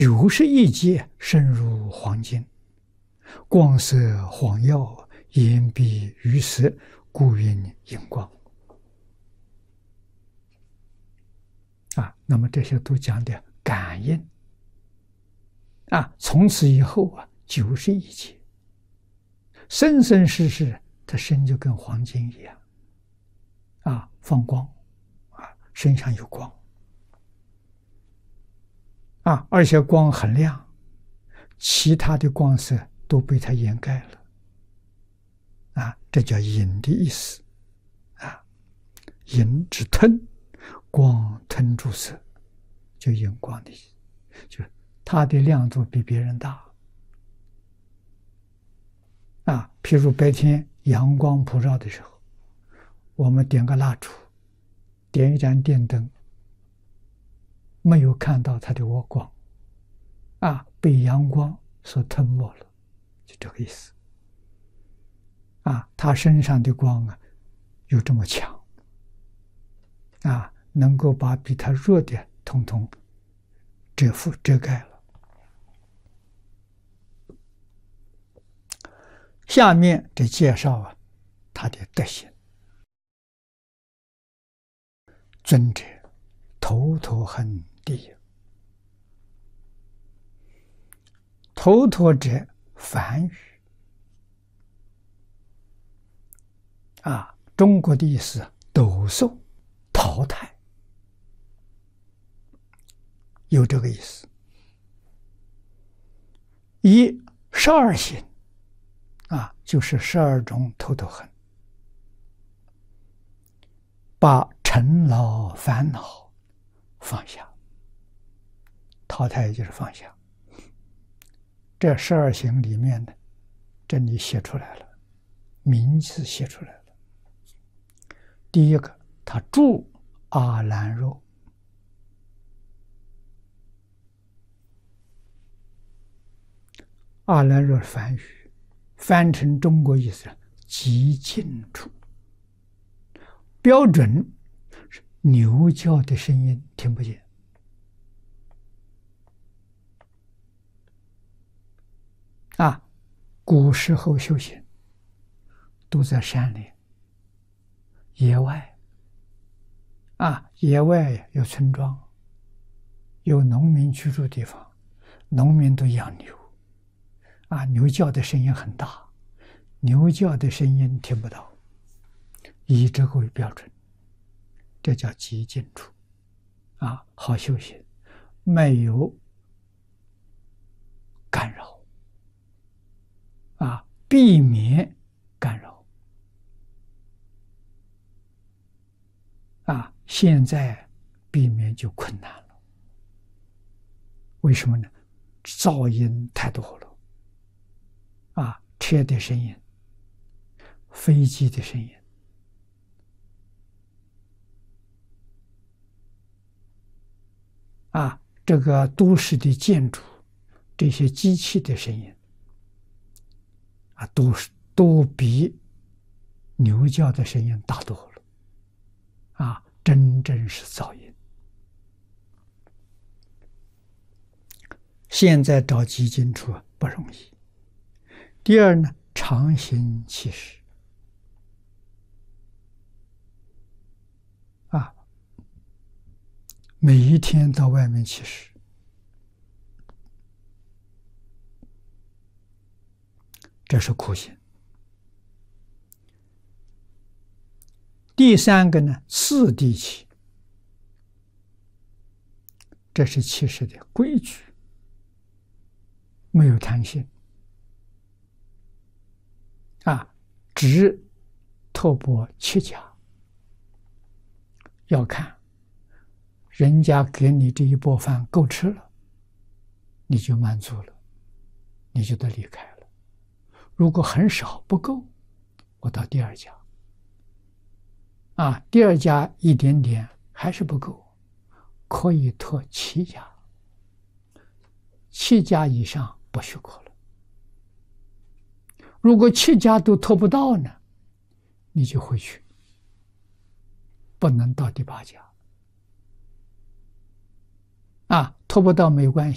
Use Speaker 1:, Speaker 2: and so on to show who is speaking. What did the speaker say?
Speaker 1: 91深入黄金，光色晃耀，眼蔽于色，故云荧光。那么这些都讲的感应。从此以后91劫，生生世世，他身就跟黄金一样，放光，身上有光，而且光很亮，其他的光色都被它掩盖了，这叫隐的意思，隐之吞，光吞诸色，就荧光的意思，就是它的亮度比别人大。譬如白天阳光普照的时候，我们点个蜡烛，点一盏电灯，没有看到它的窝光，被阳光所吞没了，就这个意思。它身上的光有这么强，能够把比它弱的统统遮盖了。下面的介绍他的德行。尊者头陀恒第一，头陀者梵语，中国的意思斗兽淘汰，有这个意思。以12行就是12种头陀恒，把尘劳烦恼放下，淘汰也就是放下。这12行里面的，这里写出来了，名字写出来了。第一个，他住阿兰若，阿兰若是梵语，翻成中国意思极静处，标准是牛叫的声音听不见。古时候修行都在山里野外，野外有村庄，有农民居住地方，农民都养牛，牛叫的声音很大，牛叫的声音听不到，以这个为标准，这叫极静处，好修行，没有干扰，避免干扰。现在避免就困难了，为什么呢？噪音太多了，车的声音，飞机的声音，这个都市的建筑，这些机器的声音，都比牛叫的声音大多了，真正是噪音。现在找极静处不容易。第二呢，常行其实，每一天到外面去世，这是苦行。第三个呢，次第起，这是起世的规矩，没有弹性，只托钵7家，要看人家给你这一钵饭够吃了，你就满足了，你就得离开了。如果很少不够，我到第2家，第2家一点点还是不够，可以托7家，7家以上不许可了。如果7家都托不到呢，你就回去，不能到第8家。托不到没关